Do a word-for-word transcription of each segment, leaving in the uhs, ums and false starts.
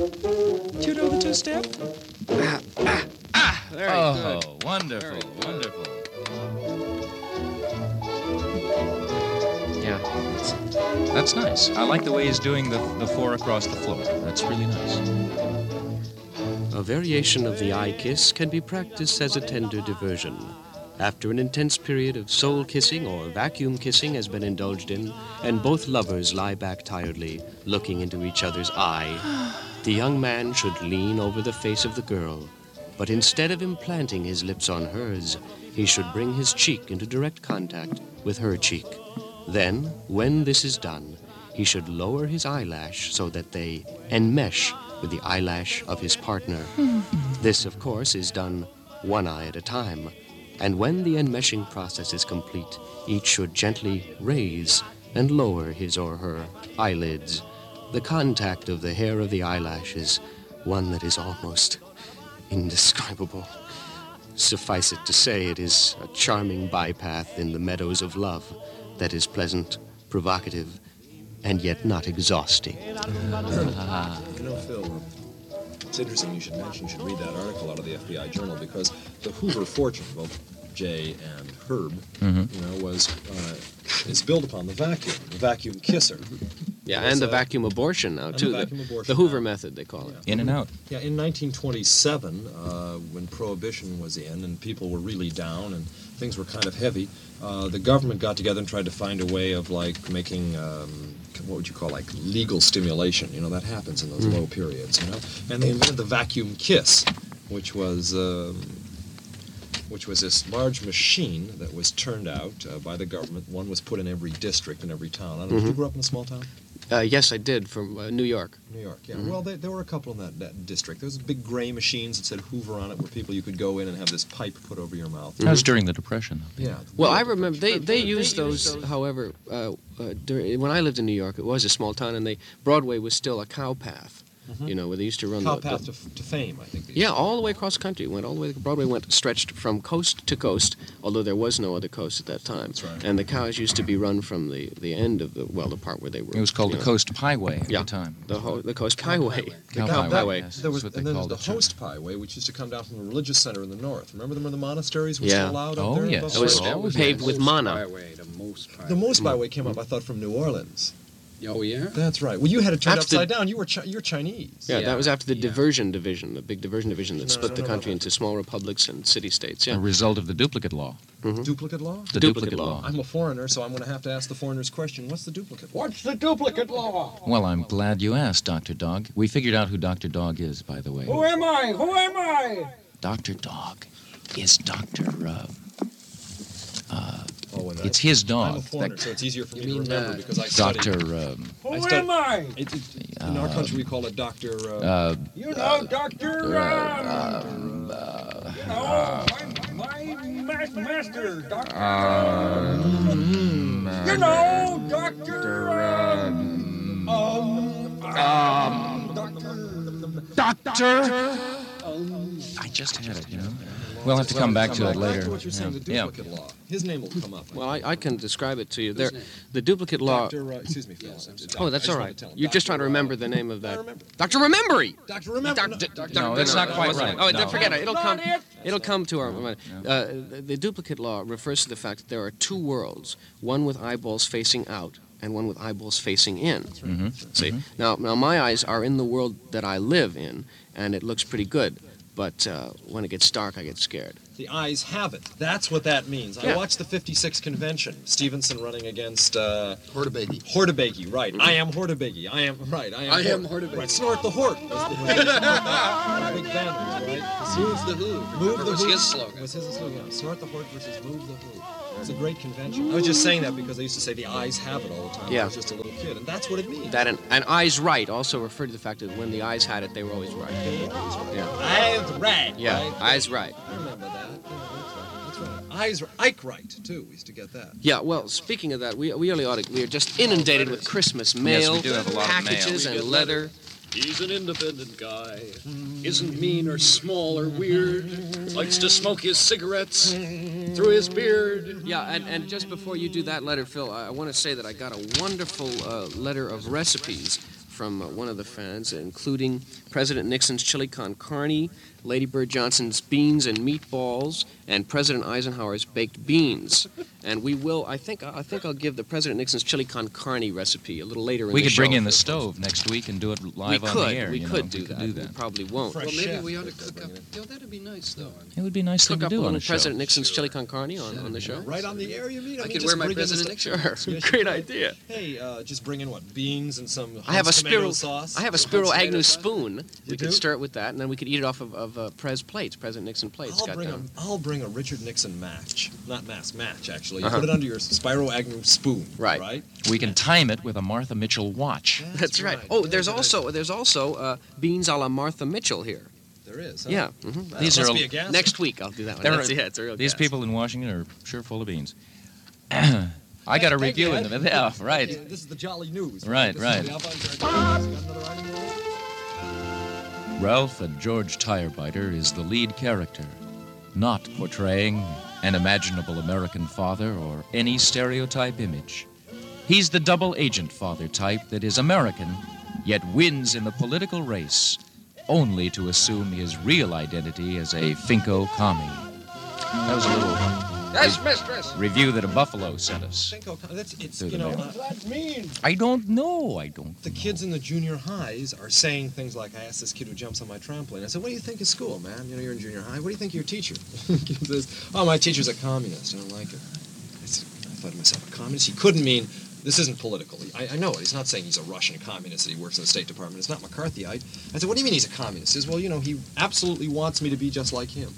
Do you know the two-step? Ah, ah, ah, very oh, good. Oh, wonderful, Very wonderful. Yeah. That's nice. I like the way he's doing the, the four across the floor. That's really nice. A variation of the eye kiss can be practiced as a tender diversion. After an intense period of soul kissing or vacuum kissing has been indulged in, and both lovers lie back tiredly, looking into each other's eye, the young man should lean over the face of the girl, but instead of implanting his lips on hers, he should bring his cheek into direct contact with her cheek. Then, when this is done, he should lower his eyelash so that they enmesh with the eyelash of his partner. This, of course, is done one eye at a time. And when the enmeshing process is complete, each should gently raise and lower his or her eyelids. The contact of the hair of the eyelash is one that is almost indescribable. Suffice it to say, it is a charming bypath in the meadows of love that is pleasant, provocative, and yet not exhausting. You know, Phil, it's interesting you should mention, you should read that article out of the F B I Journal, because the Hoover fortune, both Jay and Herb, mm-hmm. you know, was uh, is built upon the vacuum, the vacuum kisser. Yeah, and the uh, vacuum abortion now, too. The, the, abortion the Hoover now. method, they call it. In and out. Yeah, in nineteen twenty-seven, uh, when Prohibition was in and people were really down and things were kind of heavy, uh, the government got together and tried to find a way of, like, making, um, what would you call, like, legal stimulation. You know, that happens in those mm. low periods, you know. And they invented the vacuum kiss, which was... Um, which was this large machine that was turned out uh, by the government. One was put in every district in every town. I don't know, mm-hmm. Did you grow up in a small town? Uh, yes, I did, from uh, New York. New York, yeah. Mm-hmm. Well, they, there were a couple in that, that district. There was big gray machines that said Hoover on it, where people, you could go in and have this pipe put over your mouth. That was during the Depression. Yeah. Well, I remember, they, they used those, however, uh, uh, during, when I lived in New York, it was a small town, and they Broadway was still a cow path. Mm-hmm. You know, where they used to run Cow the... path the, to, to fame, I think. Yeah, all the way across the country. It went all the way... Broadway went stretched from coast to coast, although there was no other coast at that time. That's right. And the cows used to be run from the, the end of the... Well, the part where they were... It was called the know. Coast Pieway at yeah, the time. The, ho- the Coast Pieway. Cow The Cow Pieway. Yes, there was, that's what and they then called the it. Host Pieway, which used to come down from the religious center in the north. Remember them where the monasteries were yeah. still allowed oh, up there? Yes. It was oh, paved yes. with manna. The most Pieway. The Most Pieway came up, I thought, from New Orleans. Oh, yeah? That's right. Well, you had it turned After upside the, down. You were chi- you're Chinese. Yeah, Yeah, that was after the yeah. diversion division, the big diversion division that No, split no, the no, country no. into small republics and city-states, yeah. A result of the duplicate law. Mm-hmm. Duplicate law? The Duplicate duplicate, law. law. I'm a foreigner, so I'm going to have to ask the foreigner's question. What's the duplicate law? What's the duplicate law? Well, I'm glad you asked, Doctor Dog. We figured out who Doctor Dog is, by the way. Who am I? Who am I? Doctor Dog is Doctor Uh, uh, Oh, and it's his dog. I'm a foreigner, That- so it's easier for me You to mean, remember uh, because I studied. Doctor Um, Who I stud- am I? It, it, in our country, we call it Doctor Uh, uh, You know, Doctor Um, you know, my, my mas- master, Doctor Um, you know, Doctor Um, um, um, Doctor. Doctor. I just had it, you know. We'll have to come back to it back later. to what you're saying, Yeah. the duplicate law. His name will come up. Well, I, I can describe it to you. There, the duplicate law... Doctor Uh, excuse me, Phil. Oh, that's all right. You're just trying to remember the name of that. remember. Doctor Remembery. Doctor Remember. Doctor, No, that's not quite right. Oh, No. forget it. It'll That's come. not it. It'll come to our. Uh, the, the duplicate law refers to the fact that there are two worlds: one with eyeballs facing out, and one with eyeballs facing in. Mm-hmm. See, now, now my eyes are in the world that I live in, and it looks pretty good. But uh, when it gets dark, I get scared. The eyes have it. That's what that means. Yeah. I watched the fifty-six convention. Stevenson running against uh, Hortebegi. Hortebegi, right. I am Hortebegi. I am, right. I am, I am Hort- Hortebegi. Right. Snort the Hort. Was the, was the big banners, right? Move the Who. Move the was Who. his slogan. Was his slogan. Snort the Hort versus Move the Who. It's a great convention. I was just saying that because I used to say the eyes have it all the time when Yeah. I was just a little kid, and that's what it means. That and, and eyes right also referred to the fact that when the eyes had it, they were always right. Yeah. Eyes right. Yeah. Right? Eyes right. I remember that. Yeah, that's right. That's right. Eyes Ike right too. We used to get that. Yeah, well, speaking of that, we, we really ought to, we are just inundated with Christmas mail, we do have a lot of packages, mail. and leather. He's an independent guy. Isn't mean or small or weird. Likes to smoke his cigarettes through his beard. Yeah, and, and just before you do that letter, Phil, I, I want to say that I got a wonderful uh, letter of recipes from uh, one of the fans, including President Nixon's chili con carne, Lady Bird Johnson's beans and meatballs, and President Eisenhower's baked beans. And we will, I think, I think I'll give the President Nixon's chili con carne recipe a little later in We the could show. bring in the stove next week and do it live we on could, the air. we you could, know. do, we could that. do that. We probably won't. Fresh Well, maybe chef we ought to if they're cook up. bringing it. You know, that'd be nice, though. It would be a nice Cook thing up to a do on little a show. President Nixon's Sure. chili con carne on, on the show. Right on the air, you mean? I mean, could just wear my bring in the President stuff- Nixon. Sure, Yes, you great could. idea. Hey, uh, just bring in what? Beans and some I have a Hunt's tomato Spiro, sauce. I have a Hunt's Spiro tomato Agnew sauce? spoon. You We do? could stir it with that, and then we could eat it off of, of uh, Prez plates, President Nixon plates. I'll got bring, a, down. I'll bring a Richard Nixon match. Not mask, match, actually. You Uh-huh. put it under your Spiro Agnew spoon. Right. Right? We can time it with a Martha Mitchell watch. That's right. right. Oh, there's Good also there's also uh, beans a la Martha Mitchell here. There is. Huh? Yeah. hmm That These must are be a gas. Next week I'll do that one. There That's, are- yeah, it's a real These gas. people in Washington are sure full of beans. I got a Thank review you, in Ed. them. Yeah, right. Okay, This is the Jolly News. Right, This is right. the avant-garde. Got another item there? Ralph and George Tirebiter is the lead character, not portraying an imaginable American father or any stereotype image. He's the double agent father type that is American, yet wins in the political race, only to assume his real identity as a Finko commie. That was a little Yes, mistress. review that a Buffalo sent us. Cinco, that's, it's, Through you the know, mail. uh, That mean? I don't know. I don't. the kids in the junior highs are saying things like, I asked this kid who jumps on my trampoline, I said, what do you think of school, man? You know, you're in junior high. What do you think of your teacher? He says, oh, my teacher's a communist. I don't like it. I, said, I thought to myself, a communist? He couldn't mean, this isn't political. I, I know it. He's not saying he's a Russian communist that he works in the State Department. It's not McCarthyite. I said, what do you mean he's a communist? He says, well, you know, he absolutely wants me to be just like him.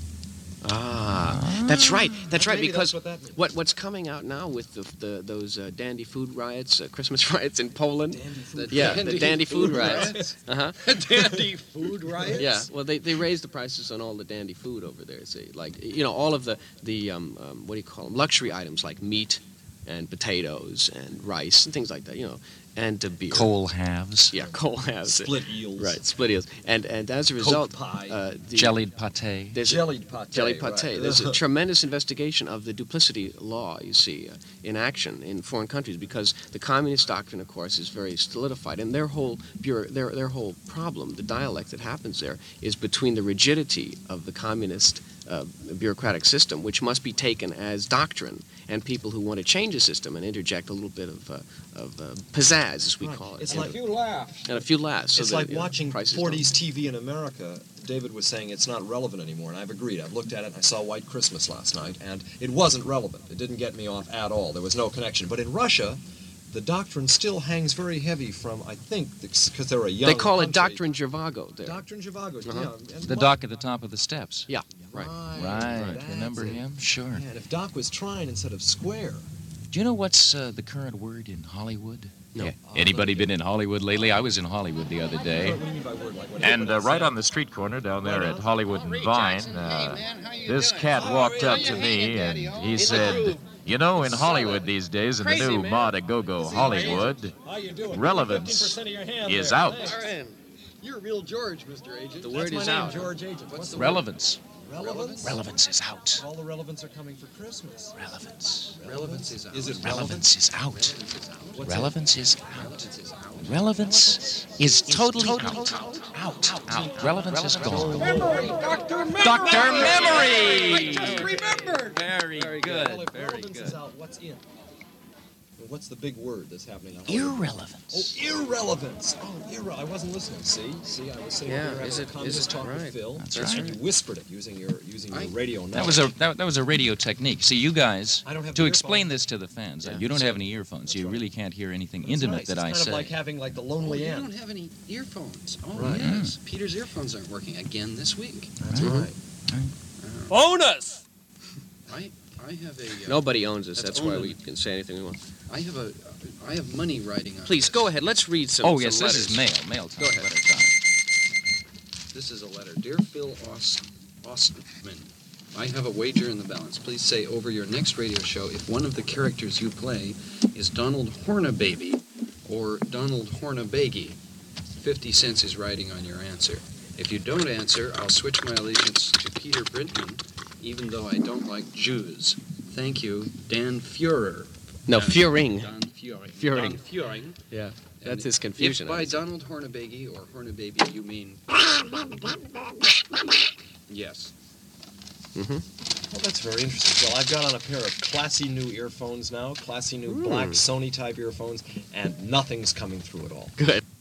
Ah, that's right. That's right. Maybe Because that's what that means. what what's coming out now with the, the those uh, dandy food riots, uh, Christmas riots in Poland? Dandy food. Yeah, the dandy food riots. Uh huh. Dandy food riots? Yeah, well, they, they raised the prices on all the dandy food over there. See, like you know, all of the the um, um, what do you call them? Luxury items like meat and potatoes and rice and things like that. You know, and uh, beer. Coal halves. Yeah, coal halves. Split eels. Right, split eels. And and as a result, pie. uh, the, Jellied pate. there's a- Jellied pate. Jelly pate. right. There's a tremendous investigation of the duplicity law, you see, uh, in action in foreign countries because the communist doctrine, of course, is very solidified, and their whole bureau, their their whole problem, the dialect that happens there, is between the rigidity of the communist uh, bureaucratic system, which must be taken as doctrine, and people who want to change the system and interject a little bit of uh, of uh, pizzazz, as we Right. call it, It's and, like- You laugh. and a few laughs. So It's that, like you know, watching prices don't- forties T V in America. David was saying it's not relevant anymore, and I've agreed. I've looked at it, and I saw White Christmas last night, and it wasn't relevant. It didn't get me off at all. There was no connection. But in Russia, the doctrine still hangs very heavy from, I think, because they're a young They call it country. Doctrine Zhivago there. Doctrine Zhivago. Uh-huh. Yeah. and The my- doc at the top of the steps. Yeah, right. Right. Right. that's Remember it. him? Sure. Yeah, and if Doc was trying instead of square. Do you know what's uh, the current word in Hollywood? No. Yeah. Anybody been in Hollywood lately? I was in Hollywood the other day. What do you mean by word like what? And uh, right on the street corner down there at Hollywood and Vine, uh, this cat walked up to me and he said, you know, in Hollywood these days, in the new mod a go-go Hollywood, How you doing? relevance fifteen percent of your hand is there. out. Thanks. You're a real George, Mister Agent. The That's word my is name, out. George Agent. What's the Relevance. word? Relevance? Relevance is out. All the relevance are coming for Christmas. Relevance. Relevance is out. Is it Relevance is out. What's Relevance is out. Relevance is out. Relevance is totally out. Out. Out. Relevance is gone. Memory, Doctor Memory. Doctor Memory! I just remembered. Very Well, good. if Very relevance is good. out, what's in? Well, what's the big word that's happening? out? Irrelevance. Oh, irrelevance. Oh, irre. I wasn't listening. See, see, I was sitting Yeah, here having is a it- communist is it talk with right? Phil. That's and right. You whispered it using your using your I- radio knowledge. That was a that, that was a radio technique. See, you guys, I don't have to the explain earphones. this to the fans, uh, Yeah. you don't have any earphones, That's so you right. really can't hear anything That's intimate nice. that it's I kind say. of like having like the Oh, lonely you end. don't have any earphones. Oh, Right. yes. Peter's earphones aren't working again this week. That's right. Bonus. I, I have a. Uh, Nobody owns us. That's That's why only- we can say anything we want. I have a. I have money writing on. Please this. go ahead. Let's read some. oh some yes, this is letters. mail. Mail time. Go ahead. Letter time. This is a letter. Dear Phil Aus- Ostman, I have a wager in the balance. Please say over your next radio show if one of the characters you play is Donald Hornababy or Donald Hornabaggy. Fifty cents is riding on your answer. If you don't answer, I'll switch my allegiance to Peter Brintman, even though I don't like Jews. Thank you, Dan Fuhrer. No, Dan- Fuhring. Dan Fuhring. Fuhring. Dan Fuhring. Yeah. That's his confusion. If by Donald Hornababy or Hornababy you mean... Yes. Mm-hmm. Well, that's very interesting. Well, I've got on a pair of classy new earphones now, classy new Mm. black Sony-type earphones, and nothing's coming through at all. Good.